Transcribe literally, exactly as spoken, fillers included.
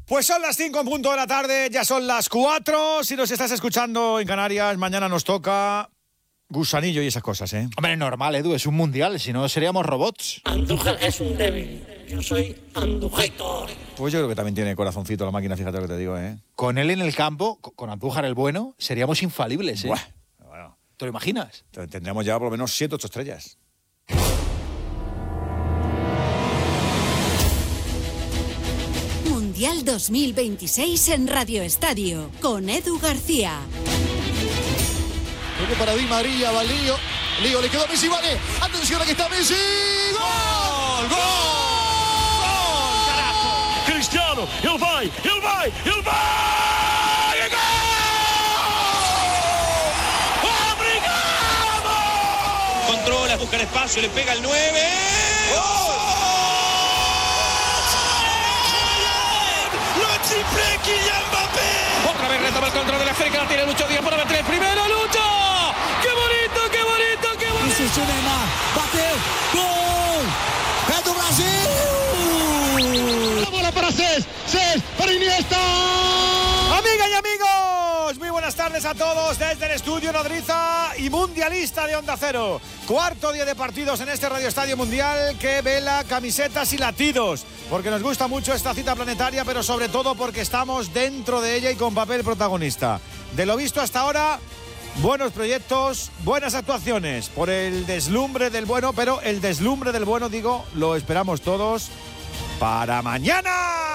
Pues son las cinco en punto de la tarde, ya son las cuatro. Si nos estás escuchando en Canarias, mañana nos toca gusanillo y esas cosas, ¿eh? Hombre, normal, Edu, es un mundial, si no seríamos robots. Andújar es un débil, yo soy Andújar. Pues yo creo que también tiene corazoncito la máquina, fíjate lo que te digo, ¿eh? Con él en el campo, con Andújar el bueno, seríamos infalibles, ¿eh? Buah, bueno, ¿Te lo imaginas? tendríamos ya por lo menos siete, ocho estrellas. Mundial dos mil veintiséis en Radio Estadio, con Edu García. Toque para Di María, va el lío. Lío, le quedó a Messi, vale. Atención, aquí está Messi. ¡Gol! ¡Gol! ¡Gol! ¡Carajo! Cristiano, ele vai, ele vai, ele vai! ¡Gol! ¡Obrigado! Controla, busca el espacio, le pega el nueve. ¡Gol! Otra vez retoma el control de la África, la tiene Lucho Díaz por meter el primero, Lucho. ¡Qué bonito, qué bonito, qué bonito! Isso, Neymar, bateu, gol! É do Brasil! La bola para Cés, Cés para Iniesta. Amigas y amigos, muy buenas tardes a todos desde el estudio nodriza y mundialista de Onda Cero. Cuarto día de partidos en este Radio Estadio Mundial que vela camisetas y latidos, porque nos gusta mucho esta cita planetaria, pero sobre todo porque estamos dentro de ella y con papel protagonista. De lo visto hasta ahora, buenos proyectos, buenas actuaciones, por el deslumbre del bueno, pero el deslumbre del bueno, digo, lo esperamos todos para mañana.